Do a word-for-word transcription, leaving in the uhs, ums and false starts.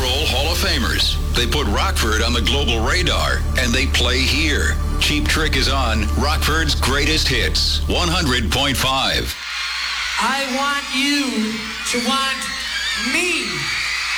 roll Hall of Famers. They put Rockford on the global radar, and they play here. Cheap Trick is on Rockford's Greatest Hits, one hundred point five. I want you to want me.